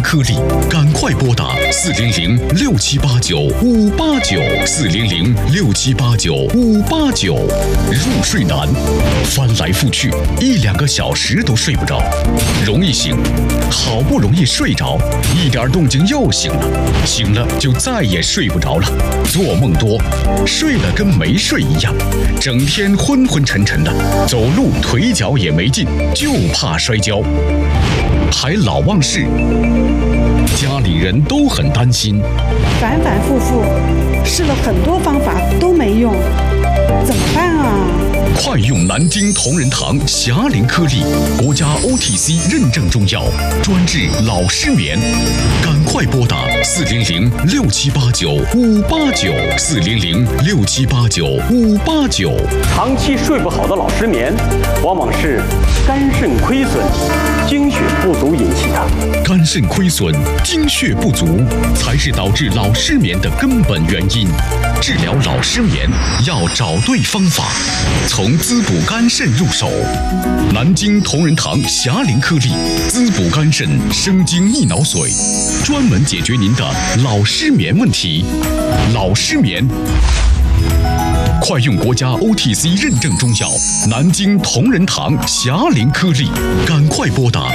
颗粒，赶快拨打400-6789-589，400-6789-589。入睡难，翻来覆去1、2个小时都睡不着，容易醒，好不容易睡着，一点动静又醒了，醒了就再也睡不着了，做梦多，睡了跟没睡一样，整天昏昏沉沉的，走路腿脚也没劲，就怕摔跤，还老忘事，家里人都很担心， 反反复复试了很多方法都没用，怎么办啊？ 快用南京同仁堂霞灵颗粒，国家 OTC 认证中药，专治老失眠。赶快拨打400-6789-589，400-6789-589。 长期睡不好的老失眠，往往是肝肾亏损、精血不足引起的。 肝肾亏损、精血不足，才是导致老失眠的根本原因。治疗老失眠要找对方法，从滋补肝肾入手。南京同仁堂霞灵颗粒，滋补肝肾，生津益脑髓，专门解决您的老失眠问题。老失眠，快用国家 OTC 认证中药南京同仁堂霞灵颗粒，赶快拨打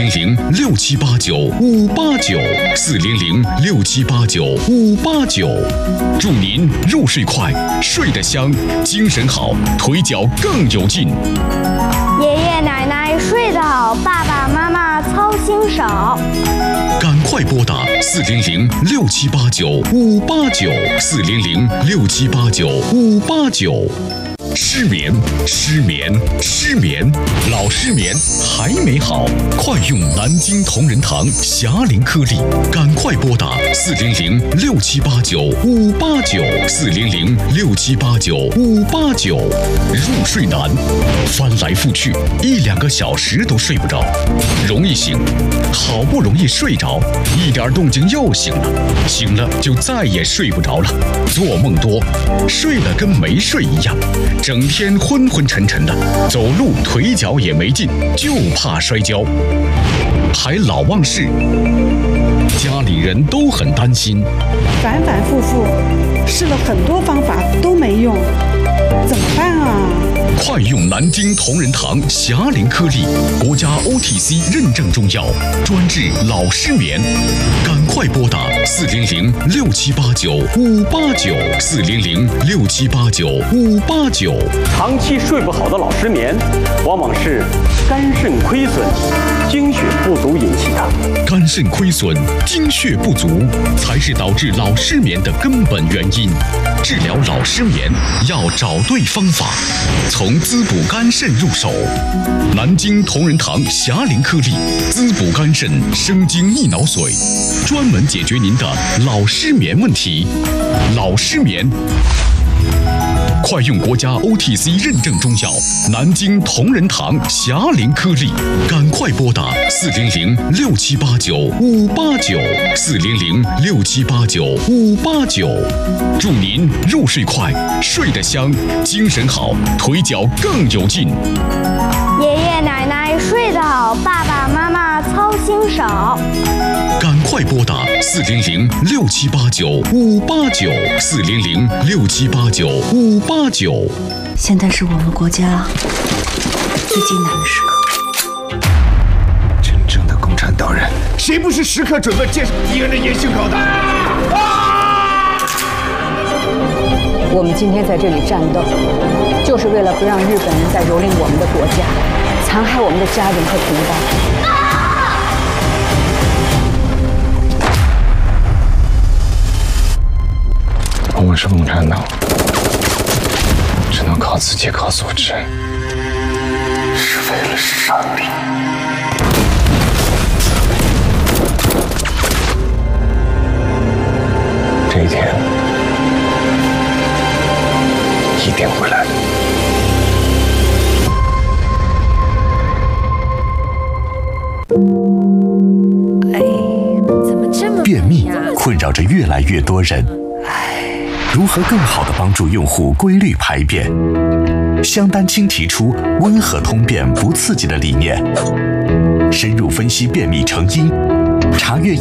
400-6789-589，400-6789-589。祝您入睡快，睡得香，精神好，腿脚更有劲。 爷爷奶奶睡得好，爸爸妈妈操心少。 赶快拨打400-6789-589，400-6789-589。失眠，老失眠还没好，快用南京同仁堂霞灵颗粒，赶快拨打400-6789-589，400-6789-589。入睡难，翻来覆去1、2个小时都睡不着，容易醒，好不容易睡着，一点动静又醒了，醒了就再也睡不着了，做梦多，睡了跟没睡一样，整天昏昏沉沉的，走路腿脚也没劲，就怕摔跤，还老忘事，家里人都很担心， 反反复复试了很多方法都没用，怎么办啊？ 快用南京同仁堂霞灵颗粒，国家 OTC 认证中药，专治老失眠。赶快拨打400-6789-589，400-6789-589。 长期睡不好的老失眠，往往是肝肾亏损、精血不足引起的。 肝肾亏损、精血不足，才是导致老失眠的根本原因。治疗老失眠要找对方法，从滋补肝肾入手。南京同仁堂霞灵颗粒，滋补肝肾，生津益脑髓，专门解决您的老失眠问题。老失眠，快用国家 OTC 认证中药南京同仁堂霞灵颗粒，赶快拨打400-6789-589，400-6789-589。祝您入睡快，睡得香，精神好，腿脚更有劲。 爷爷奶奶睡得好，爸爸妈妈操心少。 赶快拨打400-6789-589，400-6789-589。 现在是我们国家最艰难的时刻。 真正的共产党人，谁不是时刻准备接受敌人的严刑拷打？ 我们今天在这里战斗，就是为了不让日本人再蹂躏我们的国家，残害我们的家人和同胞。 我们是共产党，只能靠自己，靠组织，是为了胜利。这一天一定会来。 便秘困扰着越来越多人。如何更好地帮助用户规律排便？香丹青提出温和通便不刺激的理念，深入分析便秘成因，查阅